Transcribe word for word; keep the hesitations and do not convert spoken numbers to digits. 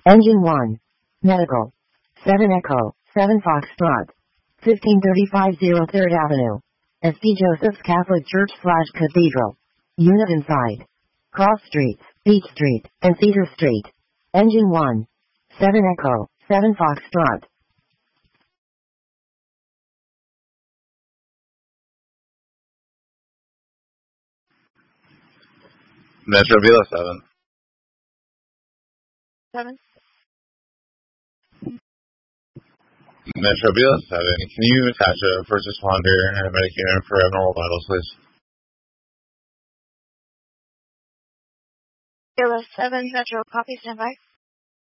Engine one. Medical. seven Echo, seven Foxtrot. fifteen thirty-five oh third Avenue. S P Joseph's Catholic Church slash Cathedral. Unit inside. Cross Streets, Beach Street, and Cedar Street. Engine one. seven Echo, seven Foxtrot. Metro Vila seven. Seven. Metro Vila seven. Can you attach a first responder and a medic unit for abnormal vitals, please? Vila seven, Metro, copy, standby.